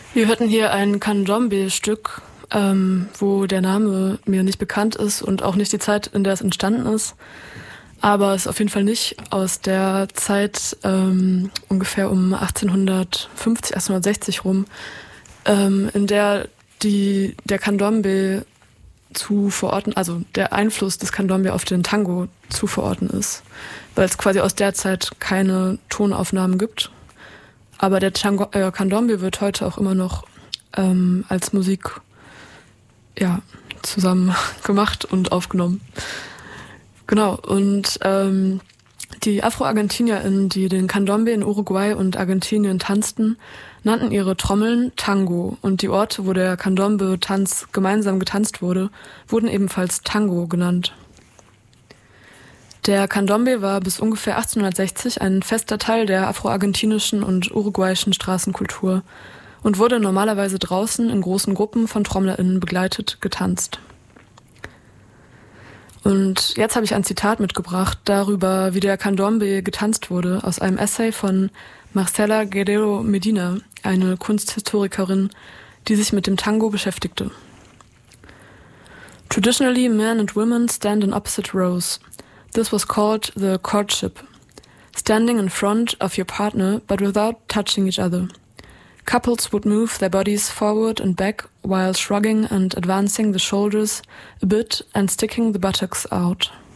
Wir hörten hier ein Candombe-Stück, wo der Name mir nicht bekannt ist und auch nicht die Zeit, in der es entstanden ist. Aber es ist auf jeden Fall nicht aus der Zeit ungefähr um 1850, 1860 rum, in der der Candombe zu verorten, also der Einfluss des Candombe auf den Tango zu verorten ist, weil es quasi aus der Zeit keine Tonaufnahmen gibt. Aber der Candombe wird heute auch immer noch als Musik zusammen gemacht und aufgenommen. Genau, und die AfroargentinierInnen, die den Candombe in Uruguay und Argentinien tanzten, nannten ihre Trommeln Tango, und die Orte, wo der Candombe-Tanz gemeinsam getanzt wurde, wurden ebenfalls Tango genannt. Der Candombe war bis ungefähr 1860 ein fester Teil der afroargentinischen und uruguayischen Straßenkultur und wurde normalerweise draußen in großen Gruppen von TrommlerInnen begleitet getanzt. Und jetzt habe ich ein Zitat mitgebracht darüber, wie der Candombe getanzt wurde, aus einem Essay von Marcela Guerrero Medina, eine Kunsthistorikerin, die sich mit dem Tango beschäftigte. Traditionally, men and women stand in opposite rows. This was called the courtship. Standing in front of your partner, but without touching each other. Couples would move their bodies forward and back while shrugging and advancing the shoulders a bit and sticking the buttocks out.